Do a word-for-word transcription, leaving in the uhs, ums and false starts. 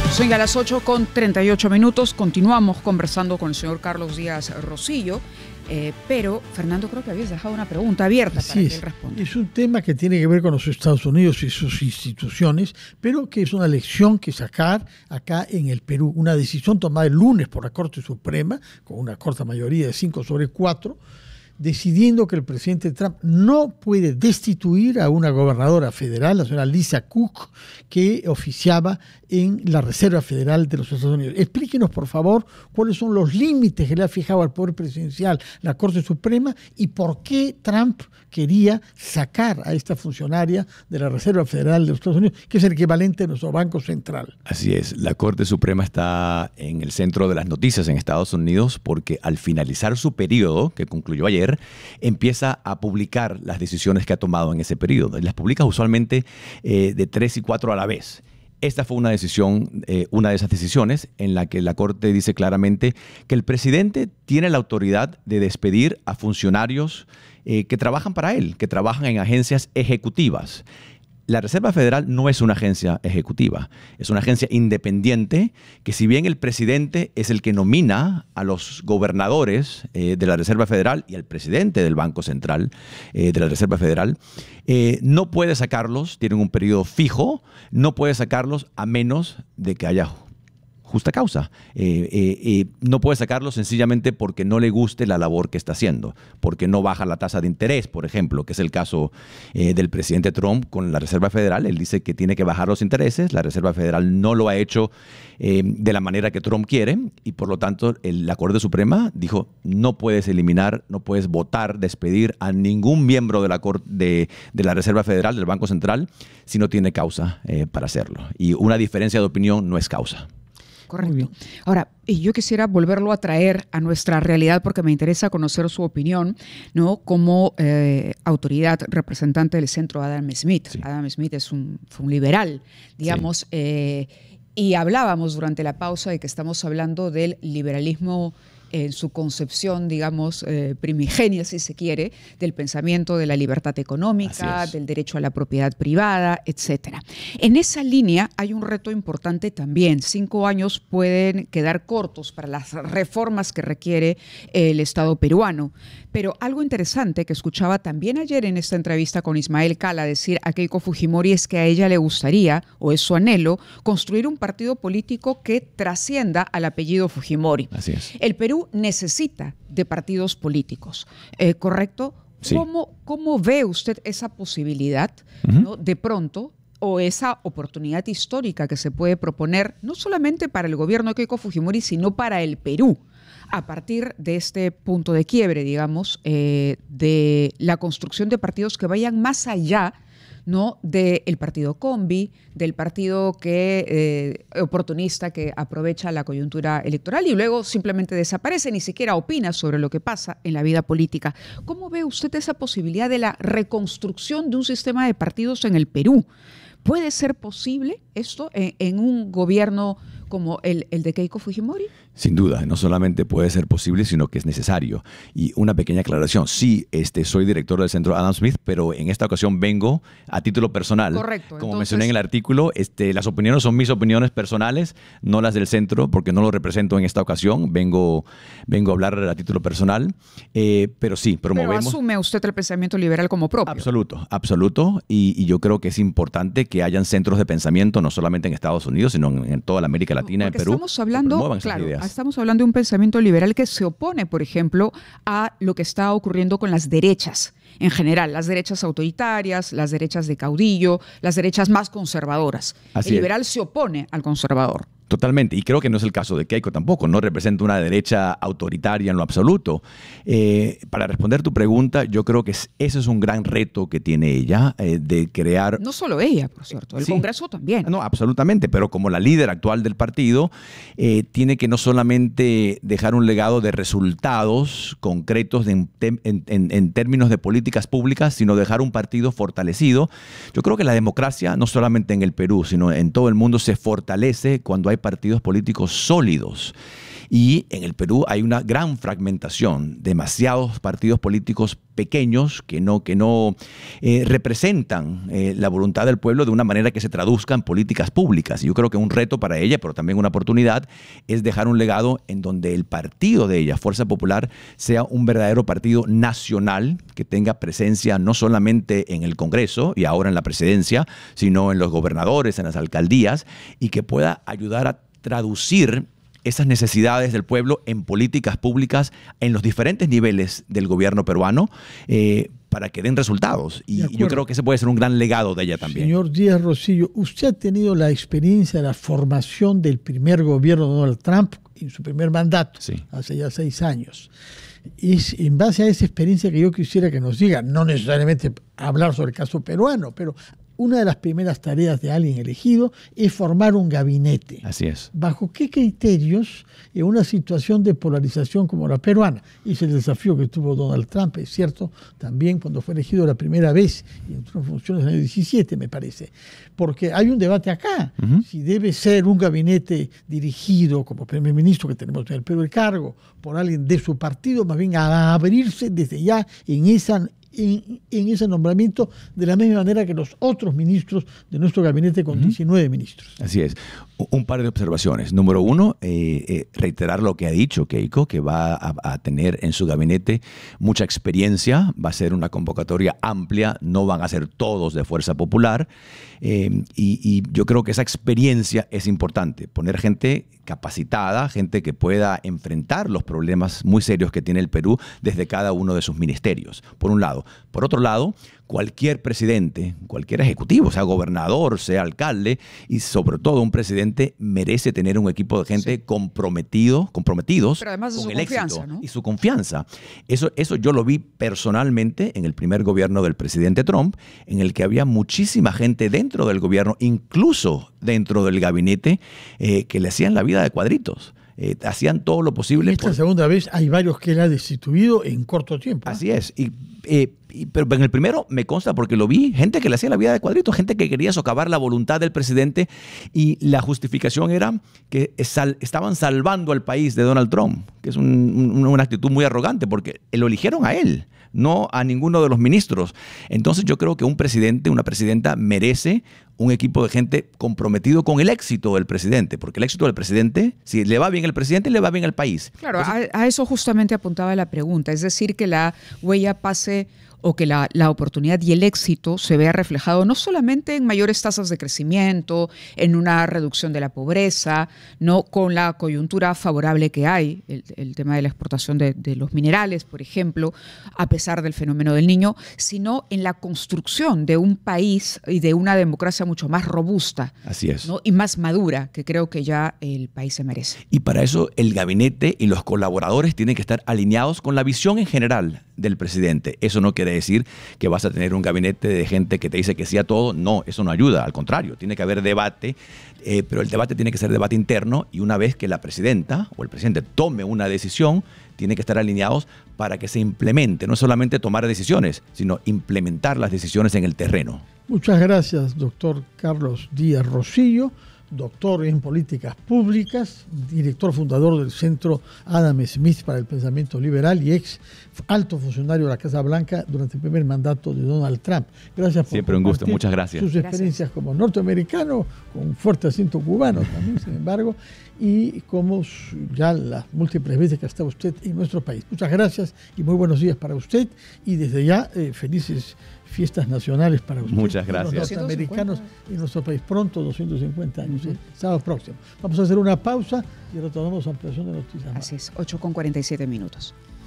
Son ya las ocho con treinta y ocho minutos. Continuamos conversando con el señor Carlos Díaz Rosillo. Eh, pero, Fernando, creo que habías dejado una pregunta abierta Así para es. que él responda. Es un tema que tiene que ver con los Estados Unidos y sus instituciones, pero que es una lección que sacar acá en el Perú. Una decisión tomada el lunes por la Corte Suprema, con una corta mayoría de cinco sobre cuatro, decidiendo que el presidente Trump no puede destituir a una gobernadora federal, la señora Lisa Cook, que oficiaba en la Reserva Federal de los Estados Unidos. Explíquenos, por favor, cuáles son los límites que le ha fijado al Poder Presidencial la Corte Suprema y por qué Trump quería sacar a esta funcionaria de la Reserva Federal de los Estados Unidos, que es el equivalente de nuestro Banco Central. Así es, la Corte Suprema está en el centro de las noticias en Estados Unidos porque al finalizar su periodo, que concluyó ayer, empieza a publicar las decisiones que ha tomado en ese periodo. Las publica usualmente eh, de tres y cuatro a la vez. Esta fue una decisión, eh, una de esas decisiones en la que la Corte dice claramente que el presidente tiene la autoridad de despedir a funcionarios eh, que trabajan para él, que trabajan en agencias ejecutivas. La Reserva Federal no es una agencia ejecutiva, es una agencia independiente que, si bien el presidente es el que nomina a los gobernadores eh, de la Reserva Federal y al presidente del Banco Central eh, de la Reserva Federal, eh, no puede sacarlos, tienen un periodo fijo, no puede sacarlos a menos de que haya justa causa. Eh, eh, eh, no puede sacarlo sencillamente porque no le guste la labor que está haciendo, porque no baja la tasa de interés, por ejemplo, que es el caso eh, del presidente Trump con la Reserva Federal. Él dice que tiene que bajar los intereses, la Reserva Federal no lo ha hecho eh, de la manera que Trump quiere y por lo tanto el, la Corte Suprema dijo no puedes eliminar, no puedes votar, despedir a ningún miembro de la, Corte, de, de la Reserva Federal, del Banco Central, si no tiene causa eh, para hacerlo. Y una diferencia de opinión no es causa. Correcto. Ahora, yo quisiera volverlo a traer a nuestra realidad porque me interesa conocer su opinión, ¿no? Como eh, autoridad representante del centro Adam Smith. Sí. Adam Smith es un, fue un liberal, digamos, sí. eh, y hablábamos durante la pausa de que estamos hablando del liberalismo en su concepción, digamos, eh, primigenia, si se quiere, del pensamiento de la libertad económica, del derecho a la propiedad privada, etcétera. En esa línea hay un reto importante también. Cinco años pueden quedar cortos para las reformas que requiere el Estado peruano. Pero algo interesante que escuchaba también ayer en esta entrevista con Ismael Cala decir a Keiko Fujimori es que a ella le gustaría, o es su anhelo, construir un partido político que trascienda al apellido Fujimori. Así es. El Perú necesita de partidos políticos, eh, ¿correcto? Sí. ¿Cómo, ¿Cómo ve usted esa posibilidad, uh-huh. ¿no? de pronto, o esa oportunidad histórica que se puede proponer, no solamente para el gobierno de Keiko Fujimori, sino para el Perú, a partir de este punto de quiebre, digamos, eh, de la construcción de partidos que vayan más allá, ¿no? del partido combi, del partido que eh, oportunista que aprovecha la coyuntura electoral y luego simplemente desaparece, ni siquiera opina sobre lo que pasa en la vida política. ¿Cómo ve usted esa posibilidad de la reconstrucción de un sistema de partidos en el Perú? ¿Puede ser posible esto en, en un gobierno como el, el de Keiko Fujimori? Sin duda, no solamente puede ser posible, sino que es necesario. Y una pequeña aclaración, sí, este, soy director del Centro Adam Smith, pero en esta ocasión vengo a título personal. Correcto. Como Entonces, mencioné en el artículo, este, las opiniones son mis opiniones personales, no las del centro, porque no lo represento en esta ocasión. Vengo, vengo a hablar a título personal, eh, pero sí, promovemos... Pero asume usted el pensamiento liberal como propio. Absoluto, absoluto. Y, y yo creo que es importante que hayan centros de pensamiento, no solamente en Estados Unidos, sino en, en toda la América Latina, en Perú. Estamos hablando, claro, estamos hablando de un pensamiento liberal que se opone, por ejemplo, a lo que está ocurriendo con las derechas en general, las derechas autoritarias, las derechas de caudillo, las derechas más conservadoras. Así el liberal es. se opone al conservador. Totalmente, y creo que no es el caso de Keiko tampoco, no representa una derecha autoritaria en lo absoluto. Eh, para responder tu pregunta, yo creo que es, ese es un gran reto que tiene ella, eh, de crear... No solo ella, por cierto, el sí. Congreso también. No, absolutamente, pero como la líder actual del partido, eh, tiene que no solamente dejar un legado de resultados concretos de, en, en, en términos de políticas públicas, sino dejar un partido fortalecido. Yo creo que la democracia, no solamente en el Perú, sino en todo el mundo, se fortalece cuando hay partidos políticos sólidos. Y en el Perú hay una gran fragmentación, demasiados partidos políticos pequeños que no, que no eh, representan eh, la voluntad del pueblo de una manera que se traduzca en políticas públicas. Y yo creo que un reto para ella, pero también una oportunidad, es dejar un legado en donde el partido de ella, Fuerza Popular, sea un verdadero partido nacional que tenga presencia no solamente en el Congreso y ahora en la presidencia, sino en los gobernadores, en las alcaldías, y que pueda ayudar a traducir esas necesidades del pueblo en políticas públicas en los diferentes niveles del gobierno peruano eh, para que den resultados. Y yo creo que ese puede ser un gran legado de ella también. Señor Díaz Rosillo, usted ha tenido la experiencia de la formación del primer gobierno de Donald Trump en su primer mandato, sí, hace ya seis años. Es en base a esa experiencia que yo quisiera que nos diga, no necesariamente hablar sobre el caso peruano, pero una de las primeras tareas de alguien elegido es formar un gabinete. Así es. ¿Bajo qué criterios en una situación de polarización como la peruana? Y es el desafío que tuvo Donald Trump, es cierto, también cuando fue elegido la primera vez, y entró en funciones en el año diecisiete, me parece. Porque hay un debate acá, uh-huh, si debe ser un gabinete dirigido, como primer ministro que tenemos en el Perú el cargo, por alguien de su partido, más bien a abrirse desde ya en esa... En, en ese nombramiento de la misma manera que los otros ministros de nuestro gabinete con uh-huh. diecinueve ministros. Así es. Un par de observaciones. Número uno, eh, eh, reiterar lo que ha dicho Keiko, que va a, a tener en su gabinete mucha experiencia, va a ser una convocatoria amplia, no van a ser todos de Fuerza Popular, eh, y, y yo creo que esa experiencia es importante, poner gente capacitada, gente que pueda enfrentar los problemas muy serios que tiene el Perú desde cada uno de sus ministerios, por un lado. Por otro lado, cualquier presidente, cualquier ejecutivo, sea gobernador, sea alcalde, y sobre todo un presidente, merece tener un equipo de gente sí. comprometido, comprometidos Pero además de con su el confianza, éxito, ¿no? y su confianza. Eso, eso yo lo vi personalmente en el primer gobierno del presidente Trump, en el que había muchísima gente dentro del gobierno, incluso dentro del gabinete, eh, que le hacían la vida de cuadritos. Eh, hacían todo lo posible. Esta por... segunda vez hay varios que él ha destituido en corto tiempo. ¿eh? Así es. Y, eh, y, pero en el primero me consta porque lo vi, gente que le hacía la vida de cuadritos, gente que quería socavar la voluntad del presidente, y la justificación era que sal, estaban salvando al país de Donald Trump, que es un, un, una actitud muy arrogante porque lo eligieron a él, no a ninguno de los ministros. Entonces yo creo que un presidente, una presidenta merece un equipo de gente comprometido con el éxito del presidente, porque el éxito del presidente, si le va bien el presidente, le va bien al país. Claro, Entonces, a, a eso justamente apuntaba la pregunta, es decir, que la huella pase o que la, la oportunidad y el éxito se vea reflejado no solamente en mayores tasas de crecimiento, en una reducción de la pobreza, no con la coyuntura favorable que hay, el, el tema de la exportación de, de los minerales, por ejemplo, a pesar del fenómeno del Niño, sino en la construcción de un país y de una democracia mucho más robusta. Así es. ¿no? Y más madura, que creo que ya el país se merece. Y para eso el gabinete y los colaboradores tienen que estar alineados con la visión en general del presidente. Eso no quiere decir que vas a tener un gabinete de gente que te dice que sí a todo. No, eso no ayuda. Al contrario, tiene que haber debate, eh, pero el debate tiene que ser debate interno, y una vez que la presidenta o el presidente tome una decisión, tiene que estar alineados para que se implemente. No solamente tomar decisiones, sino implementar las decisiones en el terreno. Muchas gracias, doctor Carlos Díaz Rosillo, doctor en políticas públicas, director fundador del Centro Adam Smith para el Pensamiento Liberal y ex alto funcionario de la Casa Blanca durante el primer mandato de Donald Trump. Gracias por Siempre un gusto, muchas gracias. Sus experiencias gracias. Como norteamericano, con un fuerte acento cubano también, sin embargo, y como ya las múltiples veces que ha estado usted en nuestro país. Muchas gracias y muy buenos días para usted, y desde ya eh, felices fiestas nacionales para usted. Muchas gracias. Los norteamericanos en nuestro país. Pronto, doscientos cincuenta años, uh-huh. ¿eh? Sábado próximo. Vamos a hacer una pausa y retornamos a ampliación de noticias. Así es, ocho con cuarenta y siete minutos.